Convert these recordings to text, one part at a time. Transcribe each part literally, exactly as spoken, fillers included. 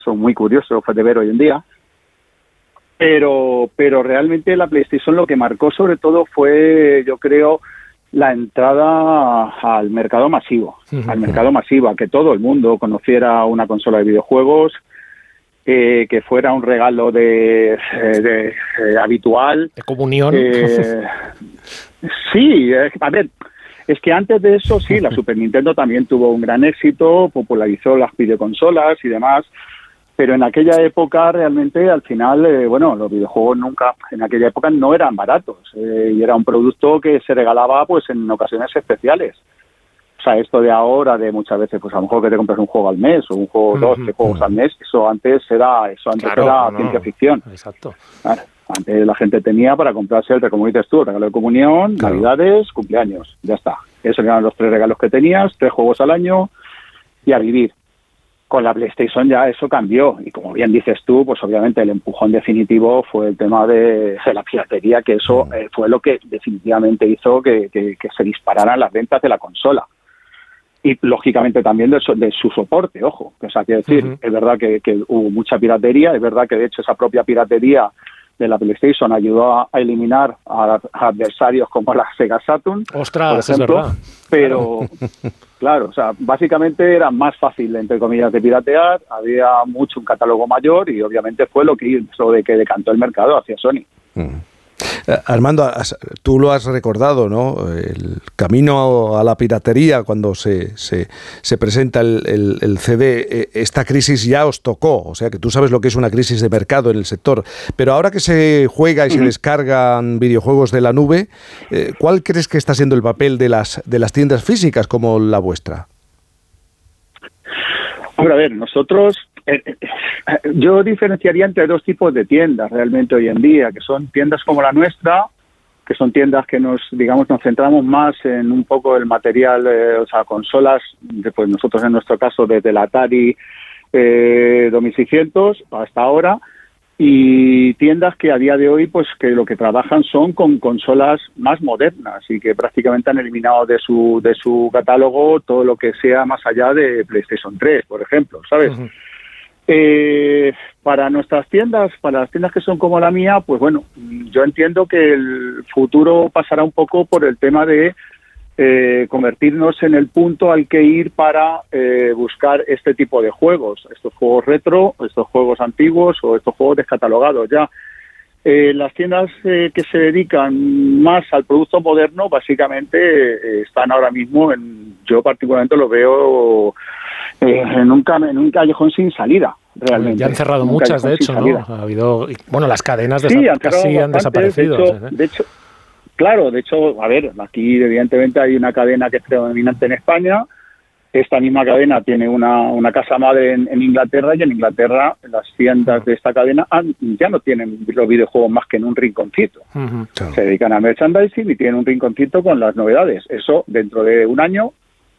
son muy curiosos de ver hoy en día. Pero, pero realmente la PlayStation lo que marcó sobre todo fue, yo creo, la entrada al mercado masivo, uh-huh. al mercado masivo, a que todo el mundo conociera una consola de videojuegos, eh, que fuera un regalo de, de, de eh, habitual. De comunión. Eh, sí, eh, a ver, es que antes de eso sí, la Super Nintendo también tuvo un gran éxito, popularizó las videoconsolas y demás. Pero en aquella época realmente al final, eh, bueno, los videojuegos nunca, en aquella época no eran baratos eh, y era un producto que se regalaba pues en ocasiones especiales. O sea, esto de ahora, de muchas veces, pues a lo mejor que te compras un juego al mes o un juego, dos, tres juegos al mes, eso antes era, eso antes claro, era no, ciencia ficción. Exacto. Claro, antes la gente tenía para comprarse el, como dices tú, el regalo de comunión, claro. Navidades, cumpleaños, ya está. Esos eran los tres regalos que tenías, tres juegos al año y a vivir. Con la PlayStation ya eso cambió y como bien dices tú, pues obviamente el empujón definitivo fue el tema de, de la piratería, que eso eh, fue lo que definitivamente hizo que, que, que se dispararan las ventas de la consola. Y lógicamente también de su, de su soporte, ojo. O sea, quiero decir, uh-huh. es verdad que, que hubo mucha piratería, es verdad que de hecho esa propia piratería de la PlayStation ayudó a, a eliminar a, a adversarios como la Sega Saturn, Ostras, por ejemplo, es verdad. Pero, claro, o sea, básicamente era más fácil, entre comillas, de piratear, había mucho un catálogo mayor y obviamente fue lo que hizo de que decantó el mercado hacia Sony. Mm. Eh, Armando, tú lo has recordado, ¿no? El camino a la piratería cuando se, se, se presenta el, el, el C D, esta crisis ya os tocó, o sea que tú sabes lo que es una crisis de mercado en el sector, pero ahora que se juega y se descargan videojuegos de la nube, eh, ¿cuál crees que está siendo el papel de las, de las tiendas físicas como la vuestra? Bueno, a ver, nosotros... Eh, eh, yo diferenciaría entre dos tipos de tiendas realmente hoy en día, que son tiendas como la nuestra, que son tiendas que nos, digamos, nos centramos más en un poco el material, eh, o sea, consolas, pues nosotros en nuestro caso desde la Atari eh, dos mil seiscientos hasta ahora, y tiendas que a día de hoy, pues que lo que trabajan son con consolas más modernas y que prácticamente han eliminado de su de su catálogo todo lo que sea más allá de PlayStation tres, por ejemplo, ¿sabes? Uh-huh. Eh, para nuestras tiendas, para las tiendas que son como la mía, pues bueno, yo entiendo que el futuro pasará un poco por el tema de eh, convertirnos en el punto al que ir para eh, buscar este tipo de juegos, estos juegos retro, estos juegos antiguos o estos juegos descatalogados ya. Eh, las tiendas eh, que se dedican más al producto moderno, básicamente eh, están ahora mismo, en, yo particularmente lo veo eh, en, un, en un callejón sin salida, realmente. Ya han cerrado muchas, de hecho, ¿no? Ha habido, bueno, las cadenas sí, han casi han desaparecido. De hecho, ¿eh? de hecho, claro, de hecho, a ver, aquí evidentemente hay una cadena que es predominante en España. Esta misma cadena tiene una, una casa madre en, en Inglaterra y en Inglaterra las tiendas de esta cadena han, ya no tienen los videojuegos más que en un rinconcito. Uh-huh. Se dedican a merchandising y tienen un rinconcito con las novedades. Eso dentro de un año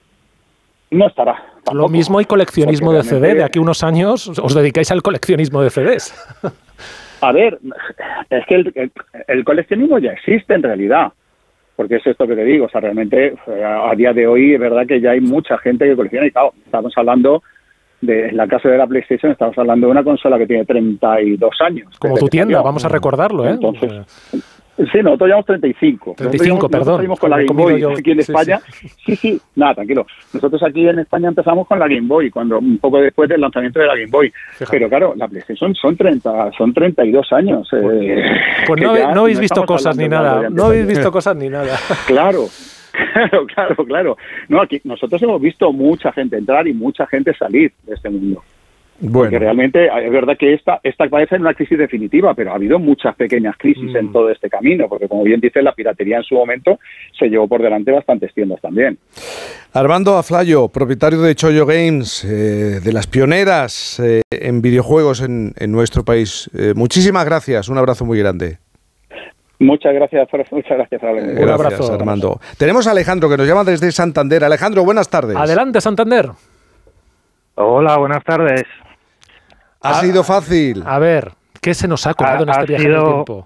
no estará. Tampoco. Lo mismo hay coleccionismo de C D. De aquí unos años os dedicáis al coleccionismo de C Ds. A ver, es que el, el, el coleccionismo ya existe en realidad. Porque es esto que te digo, o sea, realmente a día de hoy es verdad que ya hay mucha gente que colecciona y claro, estamos hablando de, en la casa de la PlayStation, estamos hablando de una consola que tiene treinta y dos años. Como tu tienda, vamos a recordarlo, ¿eh? Entonces, sí, nosotros llevamos treinta y cinco. treinta y cinco, nosotros perdón. Salimos con la Game Boy yo. aquí en España. Sí sí. sí, sí, nada, tranquilo. Nosotros aquí en España empezamos con la Game Boy, cuando un poco después del lanzamiento de la Game Boy. Fíjate. Pero claro, la PlayStation son treinta, son treinta y dos años. Eh, pues no, no habéis no visto cosas ni nada, no habéis visto cosas ni nada. Claro. Claro, claro, claro. No, aquí nosotros hemos visto mucha gente entrar y mucha gente salir de este mundo. Bueno. Porque realmente es verdad que esta, esta parece una crisis definitiva, pero ha habido muchas pequeñas crisis mm. en todo este camino, porque como bien dice, la piratería en su momento se llevó por delante bastantes tiendas también. Armando Aflayo, propietario de Chollo Games, eh, de las pioneras eh, en videojuegos en, en nuestro país. Eh, muchísimas gracias, un abrazo muy grande. Muchas gracias, muchas gracias, Armando. Un abrazo, Armando. Tenemos a Alejandro, que nos llama desde Santander. Alejandro, buenas tardes. Adelante, Santander. Hola, buenas tardes. ¿Ha ah, sido fácil? A ver, ¿qué se nos ha colado ha, en este viaje sido, del tiempo?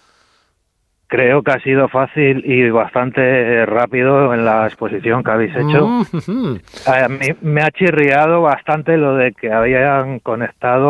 Creo que ha sido fácil y bastante rápido en la exposición que habéis hecho. Mm-hmm. A mí me ha chirriado bastante lo de que habían conectado